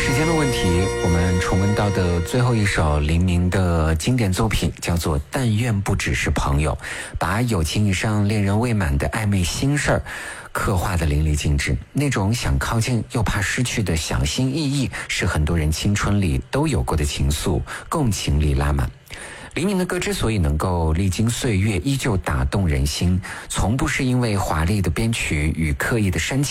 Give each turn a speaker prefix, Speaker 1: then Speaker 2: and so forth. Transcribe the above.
Speaker 1: 时间的问题，我们重温到的最后一首黎明的经典作品叫做《但愿不只是朋友》，把友情以上恋人未满的暧昧心事儿刻画的淋漓尽致。那种想靠近又怕失去的小心翼翼，是很多人青春里都有过的情愫，共情力拉满。黎明的歌之所以能够历经岁月依旧打动人心，从不是因为华丽的编曲与刻意的煽情，